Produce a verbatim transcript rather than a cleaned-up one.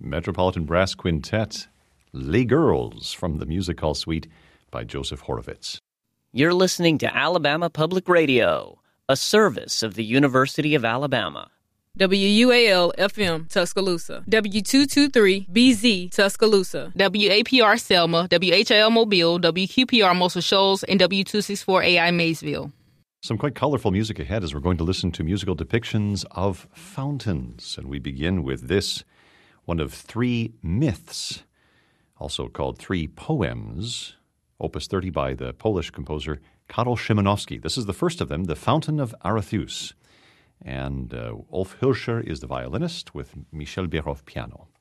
Metropolitan Brass Quintet, Les Girls from the Music Hall Suite by Joseph Horovitz. You're listening to Alabama Public Radio, a service of the University of Alabama. W U A L F M Tuscaloosa, W two twenty-three B Z Tuscaloosa, W A P R Selma, W H I L Mobile, W Q P R Muscle Shoals, and W two sixty-four A I Maysville. Some quite colorful music ahead as we're going to listen to musical depictions of fountains. And we begin with this, one of three myths, also called Three Poems, Opus thirty by the Polish composer Karol Szymanowski. This is the first of them, The Fountain of Arethusa. And uh, Ulf Hilscher is the violinist with Michel Beroff piano.